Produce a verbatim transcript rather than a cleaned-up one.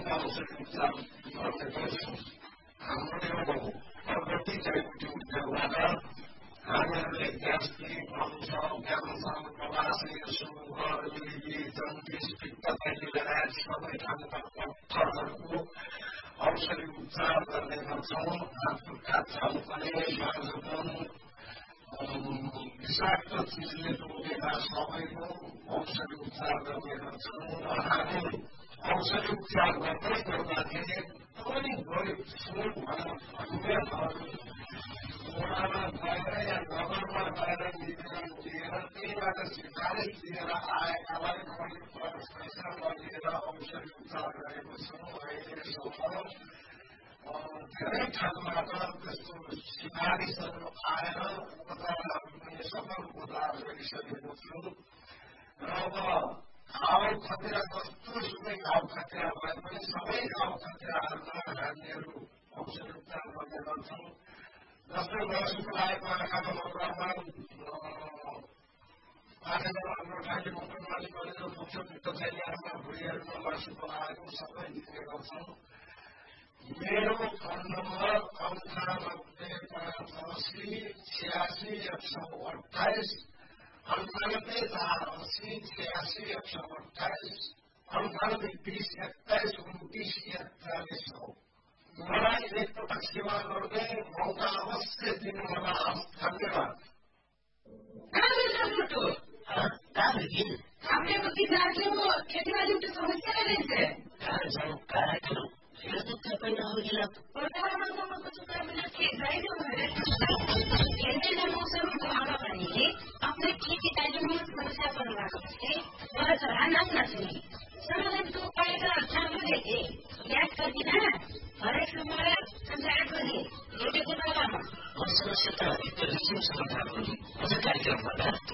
औषधि उपचार गर्ने गर्छौँ। हाम्रो यो प्रगति जडीबुटी उद्योगबाट हामीहरूले ग्यास्ट्रिक, वंश, क्यान्सर, गलाशय, सुगर, लिली, जन्डिस, पित्तथैली लगायत सबै ठाउँका पत्थरहरूको औषधि उपचार गर्ने गर्छौँ। हातखुट्टा छल्कने, माझपन, विषाक्त चिजले टोकेका सबैको औषधि उपचार गर्ने गर्छौँ र हामी औषधि उपचार गर्दै गर्दाखेरि पनि गरिब छु भनेर अन्य वडामा गएर या नगरमा गएर निवेदन दिएर त्यहीबाट सिफारिस दिएर आएकालाई पनि पैसा नदिएर औषधि उपचार गरेको छौँ। अहिलेसम्म धेरै ठाउँबाट त्यस्तो सिफारिसहरू आएर उपचारहरू पनि सफल उपचार गरिसकेको छु र अब घाउ खतिरा जस्तो सुकै घाउ खतिरा भए पनि सबै घाउ खतिराहरूमा हामीहरू औषधि उपचार गर्ने गर्छौँ। जस्तै लसुको लागेको आँखामा मकरमा पानीमा अङ्गोठाली मकरमाली गरेर पुग्छ पित्तथैलीहरूमा भुँडीहरूमा लसुको लागेको सबै दिने गर्छौँ। मेरो फोन नम्बर अन्ठानब्बे पाँच असी छ्यासी एक सौ अठाइस अन्ठानब्बे चार असी छ्यासी एक सौ अठाइस अन्ठानब्बे बिस एक्काइस उन्तिस एकचालिस हो। मलाई एकपटक सेवा गर्दै मौका अवश्य दिनु होला। धन्यवाद। आपको किसानों को खेती बाड़ी की समस्या है मौसम अपने खेती तालिम समस्या समाधान को उपायका चालू देखे याद करदिन हरेक समय संचार गर्ने एउटा कुरामा समस्या त एकदमै समाधान गर्ने अझ कार्यक्रमबाट